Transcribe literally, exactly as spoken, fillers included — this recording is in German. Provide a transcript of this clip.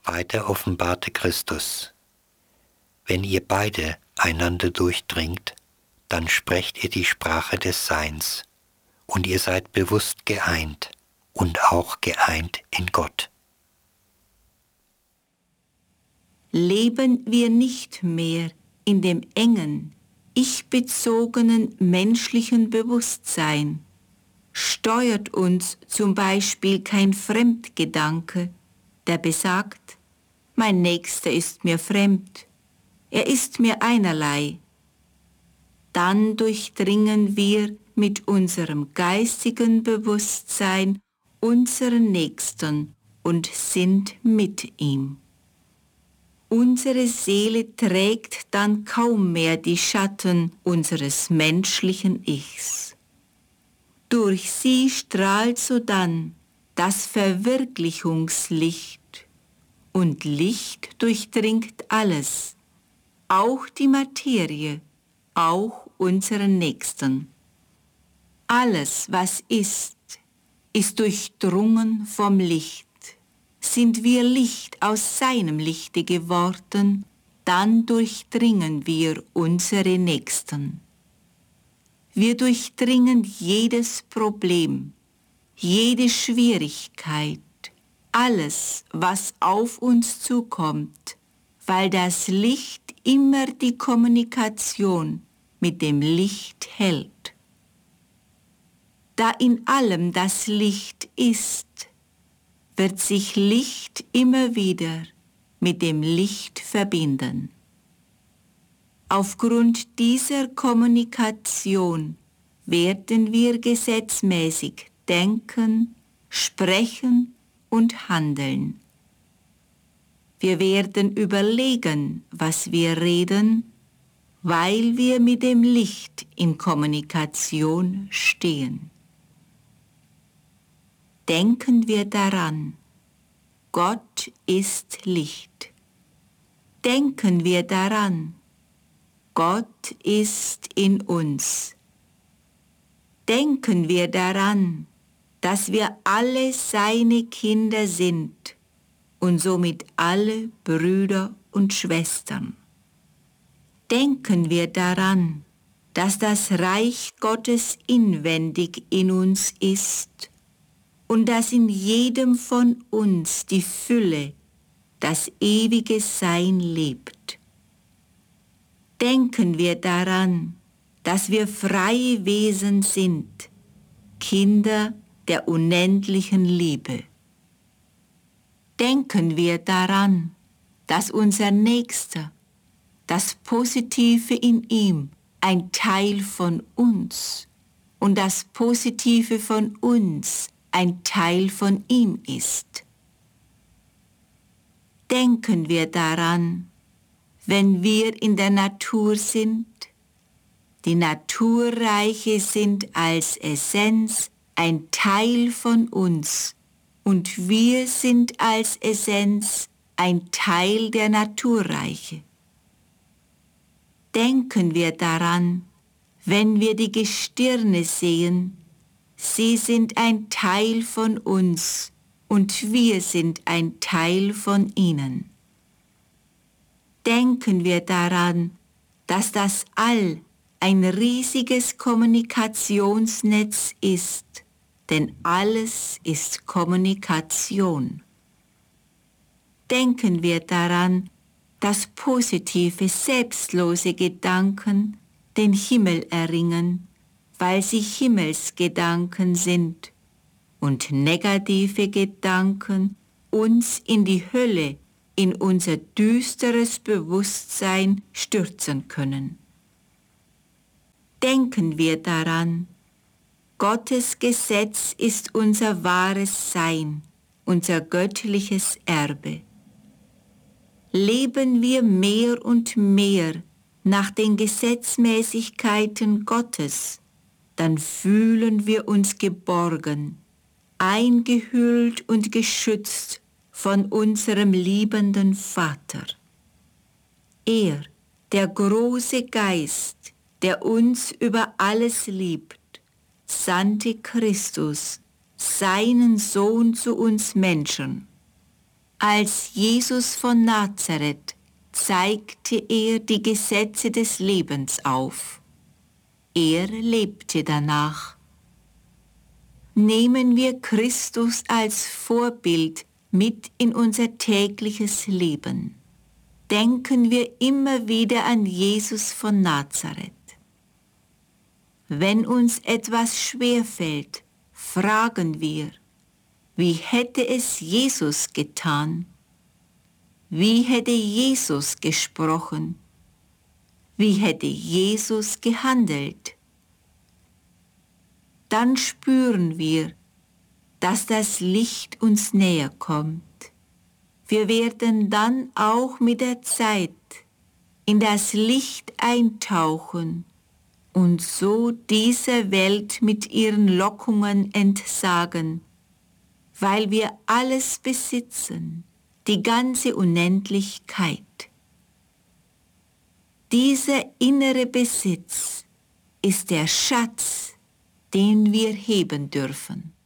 Weiter offenbarte Christus: Wenn ihr beide einander durchdringt, dann sprecht ihr die Sprache des Seins, und ihr seid bewusst geeint und auch geeint in Gott. Leben wir nicht mehr in dem engen, ich-bezogenen menschlichen Bewusstsein, steuert uns zum Beispiel kein Fremdgedanke, der besagt, mein Nächster ist mir fremd, er ist mir einerlei. Dann durchdringen wir mit unserem geistigen Bewusstsein unseren Nächsten und sind mit ihm. Unsere Seele trägt dann kaum mehr die Schatten unseres menschlichen Ichs. Durch sie strahlt sodann das Verwirklichungslicht, und Licht durchdringt alles, auch die Materie, auch unseren Nächsten. Alles, was ist, ist durchdrungen vom Licht. Sind wir Licht aus seinem Lichte geworden, dann durchdringen wir unsere Nächsten. Wir durchdringen jedes Problem, jede Schwierigkeit, alles, was auf uns zukommt, weil das Licht immer die Kommunikation mit dem Licht hält. Da in allem das Licht ist, wird sich Licht immer wieder mit dem Licht verbinden. Aufgrund dieser Kommunikation werden wir gesetzmäßig denken, sprechen und handeln. Wir werden überlegen, was wir reden, weil wir mit dem Licht in Kommunikation stehen. Denken wir daran, Gott ist Licht. Denken wir daran, Gott ist in uns. Denken wir daran, dass wir alle seine Kinder sind und somit alle Brüder und Schwestern. Denken wir daran, dass das Reich Gottes inwendig in uns ist und dass in jedem von uns die Fülle, das ewige Sein lebt. Denken wir daran, dass wir freie Wesen sind, Kinder der unendlichen Liebe. Denken wir daran, dass unser Nächster, das Positive in ihm, ein Teil von uns und das Positive von uns ein Teil von ihm ist. Denken wir daran, wenn wir in der Natur sind, die Naturreiche sind als Essenz ein Teil von uns und wir sind als Essenz ein Teil der Naturreiche. Denken wir daran, wenn wir die Gestirne sehen, sie sind ein Teil von uns und wir sind ein Teil von ihnen. Denken wir daran, dass das All ein riesiges Kommunikationsnetz ist, denn alles ist Kommunikation. Denken wir daran, dass positive, selbstlose Gedanken den Himmel erringen, weil sie Himmelsgedanken sind, und negative Gedanken uns in die Hölle, in unser düsteres Bewusstsein stürzen können. Denken wir daran, Gottes Gesetz ist unser wahres Sein, unser göttliches Erbe. Leben wir mehr und mehr nach den Gesetzmäßigkeiten Gottes, dann fühlen wir uns geborgen, eingehüllt und geschützt von unserem liebenden Vater. Er, der große Geist, der uns über alles liebt, sandte Christus, seinen Sohn, zu uns Menschen. Als Jesus von Nazareth zeigte er die Gesetze des Lebens auf. Er lebte danach. Nehmen wir Christus als Vorbild mit in unser tägliches Leben. Denken wir immer wieder an Jesus von Nazareth. Wenn uns etwas schwerfällt, fragen wir, wie hätte es Jesus getan? Wie hätte Jesus gesprochen? Wie hätte Jesus gehandelt? Dann spüren wir, dass das Licht uns näher kommt. Wir werden dann auch mit der Zeit in das Licht eintauchen und so dieser Welt mit ihren Lockungen entsagen, weil wir alles besitzen, die ganze Unendlichkeit. Dieser innere Besitz ist der Schatz, den wir heben dürfen.